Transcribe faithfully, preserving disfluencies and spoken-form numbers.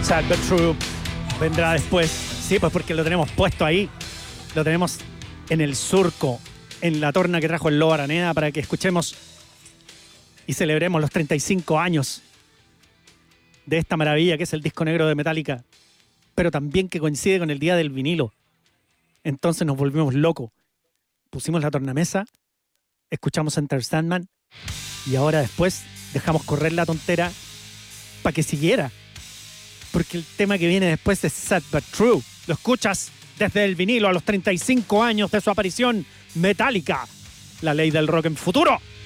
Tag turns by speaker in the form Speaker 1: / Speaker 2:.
Speaker 1: Sad But True vendrá después. Sí, pues porque lo tenemos puesto ahí. Lo tenemos en el surco, en la torna que trajo el Lobo Araneda para que escuchemos y celebremos los treinta y cinco años de esta maravilla que es el disco negro de Metallica, pero también que coincide con el día del vinilo. Entonces nos volvimos locos. Pusimos la tornamesa, escuchamos Enter Sandman y ahora después dejamos correr la tontera para que siguiera. Porque el tema que viene después es Sad But True. Lo escuchas desde el vinilo a los treinta y cinco años de su aparición. Metallica, la ley del rock en futuro.